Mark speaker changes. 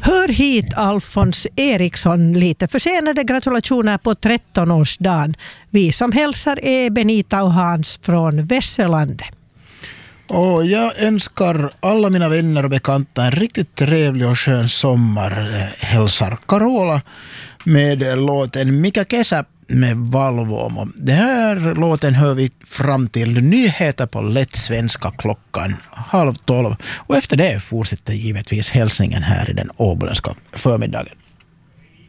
Speaker 1: Hör hit Alfons Eriksson, lite försenade gratulationer på 13-årsdagen. Vi som hälsar är Benita och Hans från Vässelande.
Speaker 2: Och jag önskar alla mina vänner och bekanta en riktigt trevlig och skön sommar. Hälsar Carola med låten Mikä kesä med Valvomo. Den här låten hör vi fram till nyheter på lätt svenska klockan 11:30. Och efter det fortsätter givetvis hälsningen här i den åboländska förmiddagen.